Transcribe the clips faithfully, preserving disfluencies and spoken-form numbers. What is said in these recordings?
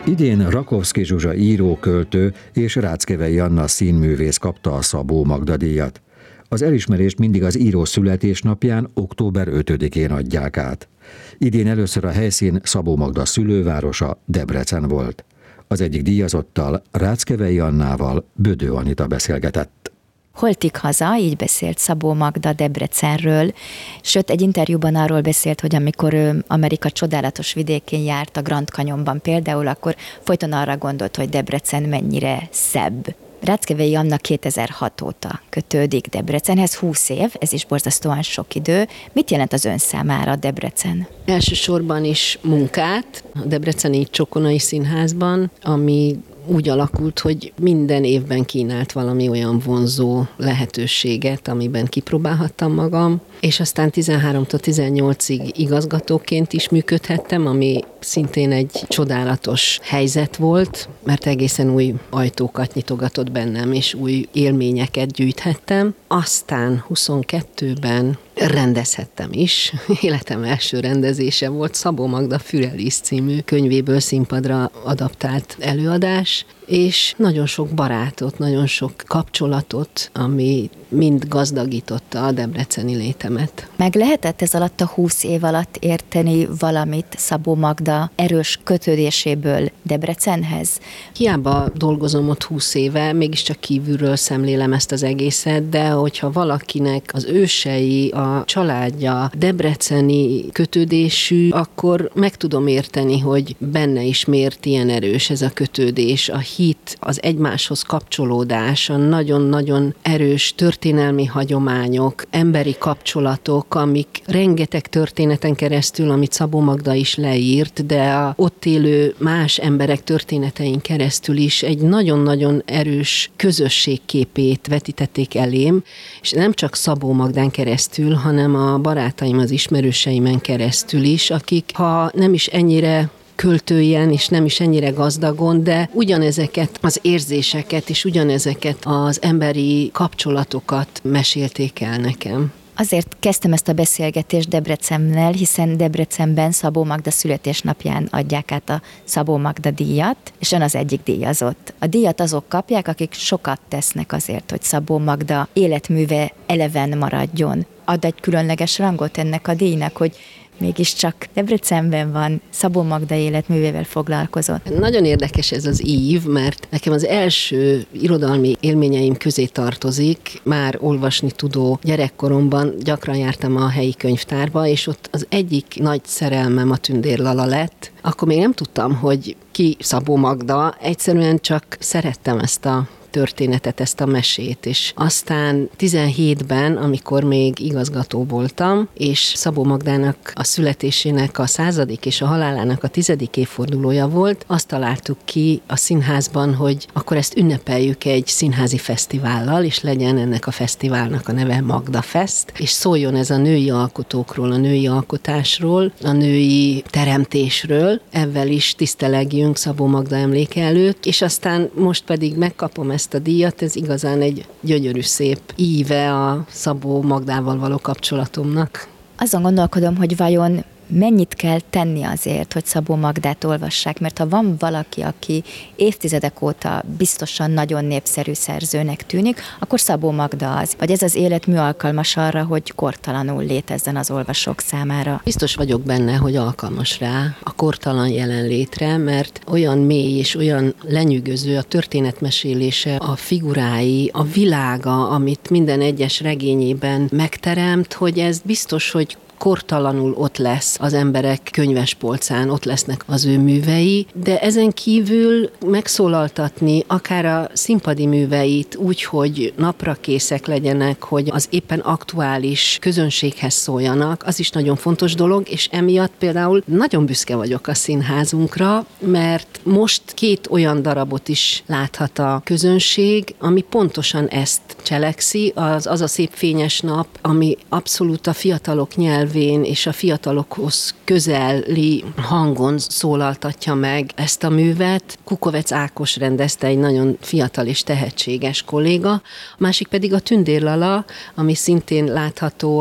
Idén Rakovszky Zsuzsa író-költő és Ráckevei Anna színművész kapta a Szabó Magda díjat. Az elismerést mindig az író születésnapján, október ötödikén adják át. Idén először a helyszín Szabó Magda szülővárosa, Debrecen volt. Az egyik díjazottal, Ráckevei Annával Bödő Anita beszélgetett. Holtig haza, így beszélt Szabó Magda Debrecenről, sőt egy interjúban arról beszélt, hogy amikor ő Amerika csodálatos vidékén járt, a Grand Canyonban például, akkor folyton arra gondolt, hogy Debrecen mennyire szebb. Ráckevei Anna kétezer-hat óta kötődik Debrecenhez, húsz év, ez is borzasztóan sok idő. Mit jelent az ön számára Debrecen? Elsősorban is munkát a Debreceni Csokonai Színházban, ami úgy alakult, hogy minden évben kínált valami olyan vonzó lehetőséget, amiben kipróbálhattam magam, és aztán tizenháromtól tizennyolcig igazgatóként is működhettem, ami szintén egy csodálatos helyzet volt, mert egészen új ajtókat nyitogatott bennem, és új élményeket gyűjthettem. Aztán huszonkettőben rendezhettem is. Életem első rendezése volt Szabó Magda Fürelis című könyvéből színpadra adaptált előadás, és nagyon sok barátot, nagyon sok kapcsolatot, ami mind gazdagította a debreceni létemet. Meg lehetett ez alatt a húsz év alatt érteni valamit Szabó Magda erős kötődéséből Debrecenhez? Hiába dolgozom ott húsz éve, mégiscsak kívülről szemlélem ezt az egészet, de hogyha valakinek az ősei, a családja debreceni kötődésű, akkor meg tudom érteni, hogy benne is miért ilyen erős ez a kötődés, a hit, az egymáshoz kapcsolódás, a nagyon-nagyon erős történelmi hagyományok, emberi kapcsolatok, amik rengeteg történeten keresztül, amit Szabó Magda is leírt, de a ott élő más emberek történetein keresztül is egy nagyon-nagyon erős közösségképét vetítették elém, és nem csak Szabó Magdán keresztül, hanem a barátaim, az ismerőseimen keresztül is, akik ha nem is ennyire költőjen, és nem is ennyire gazdagon, de ugyanezeket az érzéseket, és ugyanezeket az emberi kapcsolatokat mesélték el nekem. Azért kezdtem ezt a beszélgetést Debrecennel, hiszen Debrecenben Szabó Magda születésnapján adják át a Szabó Magda díjat, és ön az egyik díjazott. A díjat azok kapják, akik sokat tesznek azért, hogy Szabó Magda életműve eleven maradjon. Ad egy különleges rangot ennek a díjnak, hogy mégiscsak Debrecenben van, Szabó Magda életművével foglalkozott. Nagyon érdekes ez az ív, mert nekem az első irodalmi élményeim közé tartozik. Már olvasni tudó gyerekkoromban gyakran jártam a helyi könyvtárba, és ott az egyik nagy szerelmem a Tündér Lala lett. Akkor még nem tudtam, hogy ki Szabó Magda, egyszerűen csak szerettem ezt a történetet, ezt a mesét, és aztán tizenhétben, amikor még igazgató voltam, és Szabó Magdának a születésének a századik és a halálának a tizedik évfordulója volt, azt találtuk ki a színházban, hogy akkor ezt ünnepeljük egy színházi fesztivállal, és legyen ennek a fesztiválnak a neve Magda Fest, és szóljon ez a női alkotókról, a női alkotásról, a női teremtésről, ezzel is tisztelegjünk Szabó Magda emléke előtt, és aztán most pedig megkapom ezt a díjat, ez igazán egy gyönyörű szép íve a Szabó Magdával való kapcsolatomnak. Azon gondolkodom, hogy vajon mennyit kell tenni azért, hogy Szabó Magdát olvassák, mert ha van valaki, aki évtizedek óta biztosan nagyon népszerű szerzőnek tűnik, akkor Szabó Magda az. Vagy ez az életmű alkalmas arra, hogy kortalanul létezzen az olvasók számára? Biztos vagyok benne, hogy alkalmas rá a kortalan jelenlétre, mert olyan mély és olyan lenyűgöző a történetmesélése, a figurái, a világa, amit minden egyes regényében megteremt, hogy ez biztos, hogy kortalanul ott lesz az emberek könyvespolcán, ott lesznek az ő művei, de ezen kívül megszólaltatni akár a színpadi műveit úgy, hogy naprakészek legyenek, hogy az éppen aktuális közönséghez szóljanak, az is nagyon fontos dolog, és emiatt például nagyon büszke vagyok a színházunkra, mert most két olyan darabot is láthat a közönség, ami pontosan ezt cselekszi, az, az a szép fényes nap, ami abszolút a fiatalok nyelv és a fiatalokhoz közeli hangon szólaltatja meg ezt a művet. Kukovec Ákos rendezte, egy nagyon fiatal és tehetséges kolléga. A másik pedig a Tündér Lala, ami szintén látható a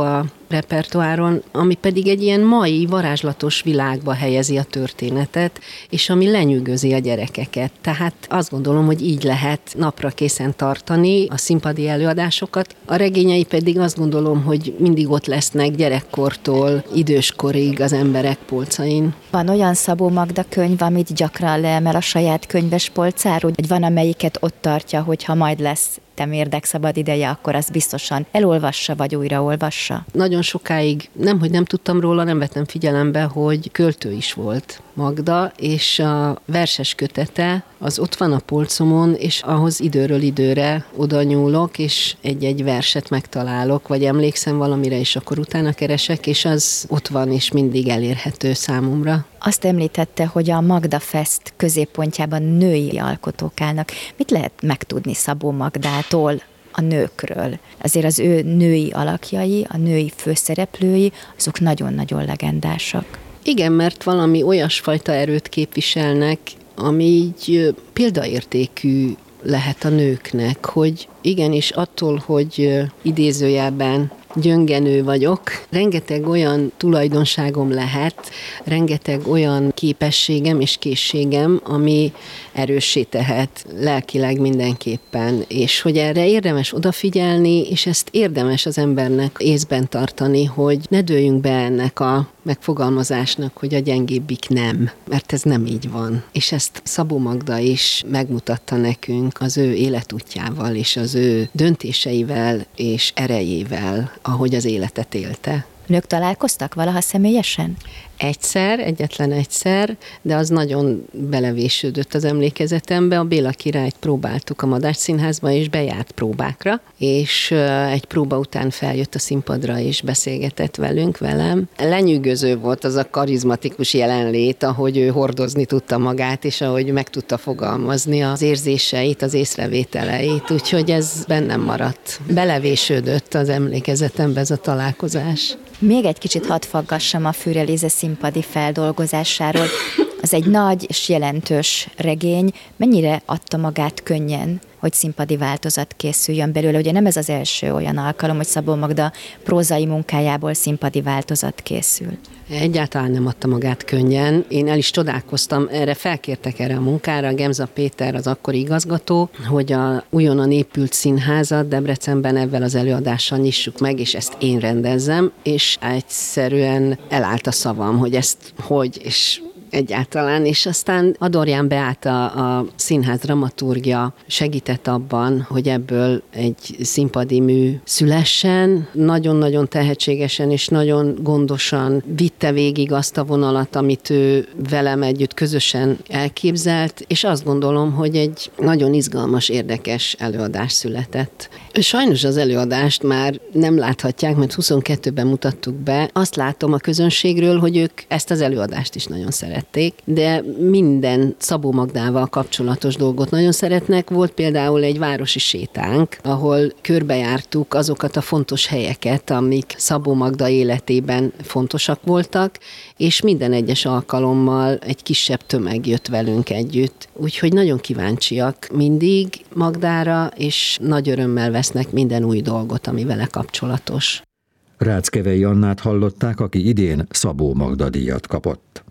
repertoáron, ami pedig egy ilyen mai varázslatos világba helyezi a történetet, és ami lenyűgözi a gyerekeket. Tehát azt gondolom, hogy így lehet napra készen tartani a színpadi előadásokat. A regényei pedig azt gondolom, hogy mindig ott lesznek gyerekkortól időskorig az emberek polcain. Van olyan Szabó Magda könyv, amit gyakran leemel a saját könyves polcáról, hogy van, amelyiket ott tartja, hogy ha majd lesz temérdek szabad ideje, akkor azt biztosan elolvassa, vagy újraolvassa? Nagyon sokáig nemhogy nem tudtam róla, nem vettem figyelembe, hogy költő is volt Magda, és a verses kötete az ott van a polcomon, és ahhoz időről időre oda nyúlok, és egy-egy verset megtalálok, vagy emlékszem valamire, és akkor utána keresek, és az ott van, és mindig elérhető számomra. Azt említette, hogy a Magda Fest középpontjában női alkotók állnak. Mit lehet megtudni Szabó Magdától, a nőkről? Azért az ő női alakjai, a női főszereplői, azok nagyon-nagyon legendásak. Igen, mert valami olyasfajta erőt képviselnek, ami így példaértékű lehet a nőknek, hogy igenis attól, hogy idézőjelben gyöngenő vagyok, rengeteg olyan tulajdonságom lehet, rengeteg olyan képességem és készségem, ami erőssé tehet lelkileg mindenképpen, és hogy erre érdemes odafigyelni, és ezt érdemes az embernek észben tartani, hogy ne dőljünk be ennek a megfogalmazásnak, hogy a gyengébbik nem, mert ez nem így van. És ezt Szabó Magda is megmutatta nekünk az ő életútjával, és az ő döntéseivel és erejével, ahogy az életet élte. Nők találkoztak valaha személyesen? Egyszer, egyetlen egyszer, de az nagyon belevésődött az emlékezetembe. A Béla királyt próbáltuk a Madách Színházba, és bejárt próbákra, és egy próba után feljött a színpadra, és beszélgetett velünk, velem. Lenyűgöző volt az a karizmatikus jelenlét, ahogy ő hordozni tudta magát, és ahogy meg tudta fogalmazni az érzéseit, az észrevételeit, úgyhogy ez bennem maradt. Belevésődött az emlékezetembe ez a találkozás. Még egy kicsit hadd faggassam a Fürelise színpadi feldolgozásáról. Az egy nagy és jelentős regény. Mennyire adta magát könnyen, hogy színpadi változat készüljön belőle? Ugye nem ez az első olyan alkalom, hogy Szabó Magda prózai munkájából színpadi változat készül. Egyáltalán nem adta magát könnyen. Én el is csodálkoztam, erre felkértek erre a munkára, Gemza Péter, az akkori igazgató, hogy a újonnan épült színházat Debrecenben ebben az előadással nyissuk meg, és ezt én rendezzem, és egyszerűen elállt a szavam, hogy ezt hogy, és egyáltalán, és aztán Adorján Beáta, a színház dramaturgja segített abban, hogy ebből egy színpadi mű szülessen. Nagyon-nagyon tehetségesen és nagyon gondosan vitte végig azt a vonalat, amit ő velem együtt közösen elképzelt, és azt gondolom, hogy egy nagyon izgalmas, érdekes előadás született. Sajnos az előadást már nem láthatják, mert huszonkettőben mutattuk be. Azt látom a közönségről, hogy ők ezt az előadást is nagyon szerették, de minden Szabó Magdával kapcsolatos dolgot nagyon szeretnek. Volt például egy városi sétánk, ahol körbejártuk azokat a fontos helyeket, amik Szabó Magda életében fontosak voltak, és minden egyes alkalommal egy kisebb tömeg jött velünk együtt. Úgyhogy nagyon kíváncsiak mindig Magdára, és nagy örömmel vesznek minden új dolgot, ami vele kapcsolatos. Ráczkevei Annát hallották, aki idén Szabó Magda díjat kapott.